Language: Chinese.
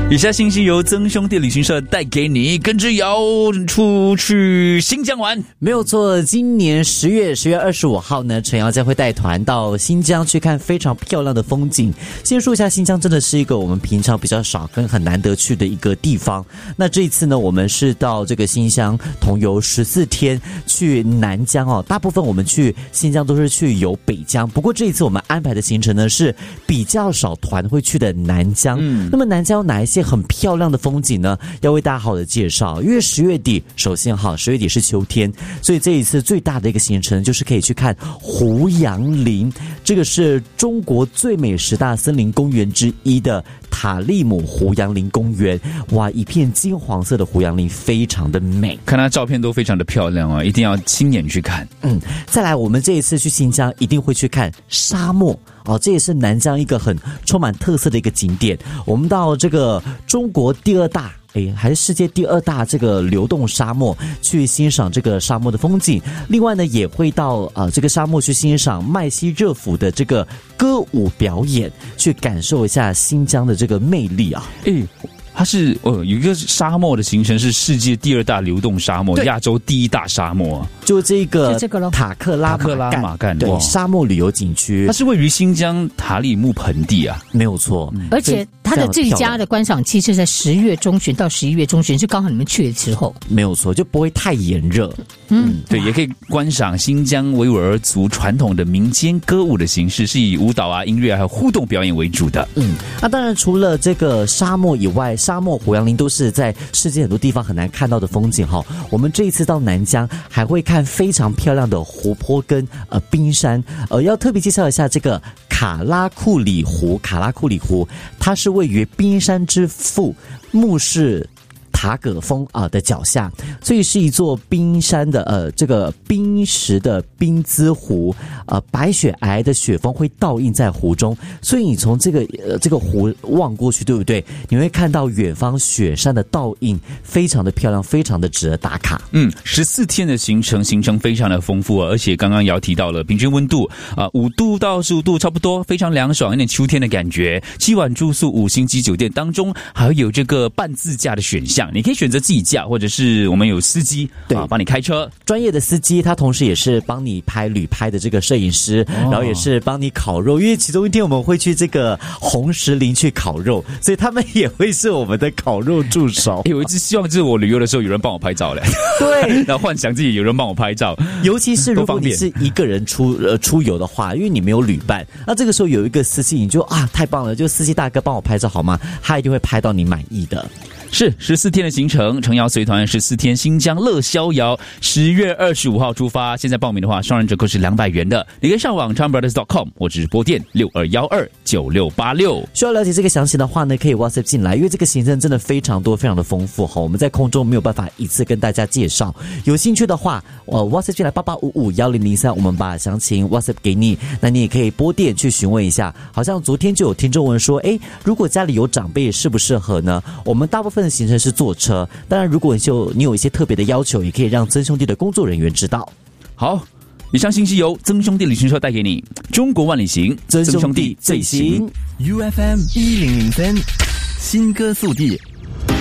以下信息由曾兄弟旅行社带给你，跟着瑶出去新疆玩。 没有错，今年10月25号呢，陈瑶将会带团到新疆去看非常漂亮的风景。先说一下，新疆真的是一个我们平常比较少跟很难得去的一个地方。那这一次呢，我们是到这个新疆同游14天，去南疆哦。大部分我们去新疆都是去游北疆，不过这一次我们安排的行程呢是比较少团会去的南疆。那么南疆有哪一些很漂亮的风景呢？要为大家好好的介绍。因为10月底，首先10月底是秋天，所以这一次最大的一个行程就是可以去看胡杨林，这个是中国最美10大森林公园之一的塔利姆胡杨林公园。哇，一片金黄色的胡杨林，非常的美， 看它照片都非常的漂亮哦，一定要亲眼去看。 再来，我们这一次去新疆一定会去看沙漠哦，这也是南疆一个很充满特色的一个景点。我们到这个中国第2大还是世界第2大这个流动沙漠去欣赏这个沙漠的风景。另外呢，也会到这个沙漠去欣赏麦西热府的这个歌舞表演，去感受一下新疆的这个魅力啊。 它是有一个沙漠的行程是世界第2大流动沙漠，亚洲第1大沙漠， 就这个塔克拉玛干对沙漠旅游景区， 它是位于新疆塔里木盆地啊， 没有错。 而且它的最佳的观赏期是在10月中旬到11月中旬，是刚好你们去的时候， 没有错，就不会太炎热。 对，也可以观赏新疆维吾尔族传统的民间歌舞的形式，是以舞蹈啊、音乐还有互动表演为主的。 那当然除了这个沙漠以外，沙漠胡杨林都是在世界很多地方很难看到的风景哈。我们这一次到南疆还会看非常漂亮的湖泊跟冰山。要特别介绍一下这个卡拉库里湖，它是位于冰山之父木氏塔葛峰的脚下，所以是一座冰山的这个冰石的冰滋湖，白雪皑的雪峰会倒映在湖中，所以你从这个湖望过去，对不对？你会看到远方雪山的倒映，非常的漂亮，非常的值得打卡。 14天的行程非常的丰富，而且刚刚瑶提到了平均温度5度到15度差不多，非常凉爽，有点秋天的感觉。7晚住宿5星级酒店当中，还有这个半自驾的选项。你可以选择自己驾，或者是我们有司机帮你开车， 专业的司机，他同时也是帮你拍旅拍的这个摄影师，然后也是帮你烤肉，因为其中一天我们会去这个红石林去烤肉，所以他们也会是我们的烤肉助手。 我一直希望就是我旅游的时候有人帮我拍照嘞， 对， 然后幻想自己有人帮我拍照， 尤其是如果你是一个人出游的话，因为你没有旅伴，那这个时候有一个司机，你就太棒了，就司机大哥帮我拍照好吗？他一定会拍到你满意的。 是14天的行程，陈瑶随团14天新疆乐逍遥，10月25号出发。现在报名的话，双人折扣是200元的。你可以上网 ChanBrothers.com 或直播电62129686。 需要了解这个详细的话呢，可以 WhatsApp 进来，因为这个行程真的非常多，非常的丰富哈。我们在空中没有办法一次跟大家介绍，有兴趣的话，WhatsApp 进来88551003，我们把详情 WhatsApp 给你。那你也可以拨电去询问一下。好像昨天就有听众问说，如果家里有长辈适不适合呢？我们大部分的行程是坐车，当然如果你有一些特别的要求，也可以让曾兄弟的工作人员知道。 好，以上信息由曾兄弟旅行社带给你，中国万里行， 曾兄弟最行。 UFM 1003，新歌速递。